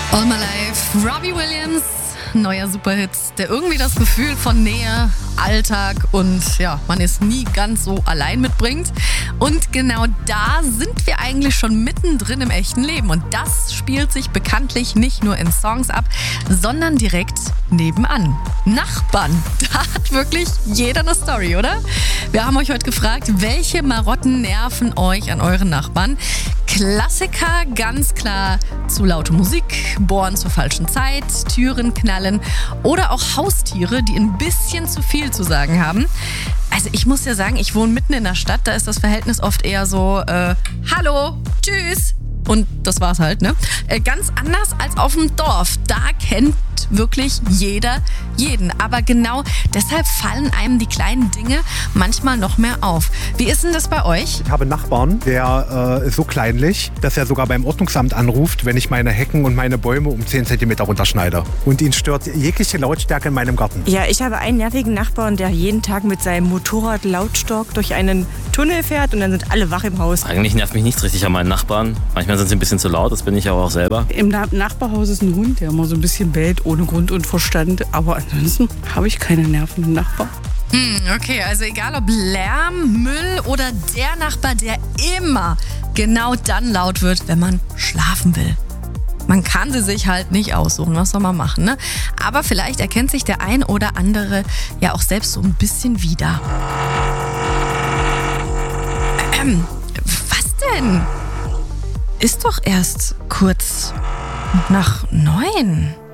All My Life, Robbie Williams, neuer Superhit, der irgendwie das Gefühl von Nähe, Alltag und ja, man ist nie ganz so allein mitbringt. Und genau da sind wir eigentlich schon mittendrin im echten Leben. Und das spielt sich bekanntlich nicht nur in Songs ab, sondern direkt nebenan. Nachbarn, da hat wirklich jeder eine Story, oder? Wir haben euch heute gefragt, welche Marotten nerven euch an euren Nachbarn? Klassiker, ganz klar, zu laute Musik, Bohren zur falschen Zeit, Türen knallen oder auch Haustiere, die ein bisschen zu viel zu sagen haben. Also ich muss ja sagen, ich wohne mitten in der Stadt, da ist das Verhältnis oft eher so, hallo, tschüss. Und das war's halt, ne? Ganz anders als auf dem Dorf. Da kennt wirklich jeder jeden. Aber genau deshalb fallen einem die kleinen Dinge manchmal noch mehr auf. Wie ist denn das bei euch? Ich habe einen Nachbarn, der ist so kleinlich, dass er sogar beim Ordnungsamt anruft, wenn ich meine Hecken und meine Bäume um 10 cm runterschneide. Und ihn stört jegliche Lautstärke in meinem Garten. Ja, ich habe einen nervigen Nachbarn, der jeden Tag mit seinem Motorrad lautstark durch einen Tunnel fährt und dann sind alle wach im Haus. Eigentlich nervt mich nichts richtig an meinen Nachbarn. Manchmal sind sie ein bisschen zu laut, das bin ich aber auch selber. Im Nachbarhaus ist ein Hund, der immer so ein bisschen bellt, ohne Grund und Verstand. Aber ansonsten habe ich keine nervenden Nachbarn. Okay, also egal ob Lärm, Müll oder der Nachbar, der immer genau dann laut wird, wenn man schlafen will. Man kann sie sich halt nicht aussuchen, was soll man machen, ne? Aber vielleicht erkennt sich der ein oder andere ja auch selbst so ein bisschen wieder. Was denn? Ist doch erst kurz nach 9.